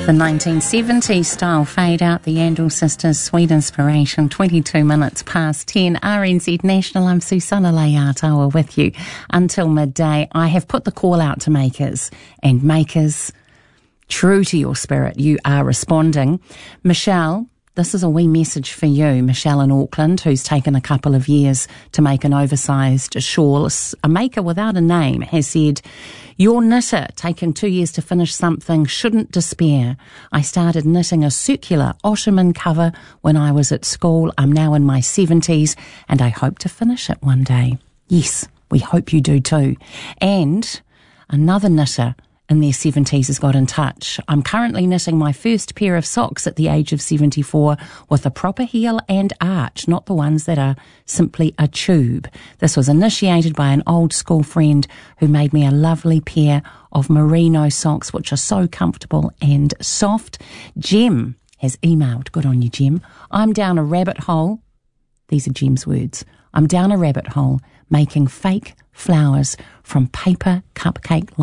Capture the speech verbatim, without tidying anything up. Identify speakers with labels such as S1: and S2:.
S1: The nineteen seventies style fade out, the Yandall Sisters, Sweet Inspiration, twenty-two minutes past ten, R N Z National. I'm Susana Leatawa with you until midday. I have put the call out to makers, and makers, true to your spirit, you are responding. Michelle, this is a wee message for you. Michelle in Auckland, who's taken a couple of years to make an oversized shawl. A maker without a name has said, your knitter, taken two years to finish something, shouldn't despair. I started knitting a circular ottoman cover when I was at school. I'm now in my seventies and I hope to finish it one day. Yes, we hope you do too. And another knitter in their seventies has got in touch. I'm currently knitting my first pair of socks at the age of seventy-four with a proper heel and arch, not the ones that are simply a tube. This was initiated by an old school friend who made me a lovely pair of merino socks, which are so comfortable and soft. Jem has emailed. Good on you, Jem. I'm down a rabbit hole. These are Jem's words. I'm down a rabbit hole making fake flowers from paper cupcake